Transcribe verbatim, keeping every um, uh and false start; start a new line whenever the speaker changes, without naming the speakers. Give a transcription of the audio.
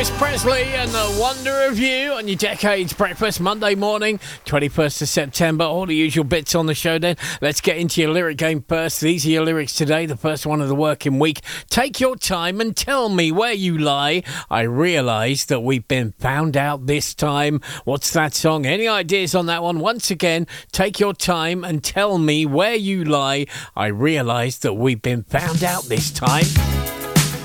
Elvis Presley and The Wonder of You on your Decades Breakfast, Monday morning, twenty-first of September. All the usual bits on the show then. Let's get into your lyric game first. These are your lyrics today, the first one of the working week. Take your time and tell me where you lie. I realise that we've been found out this time. What's that song? Any ideas on that one? Once again, take your time and tell me where you lie. I realise that we've been found out this time.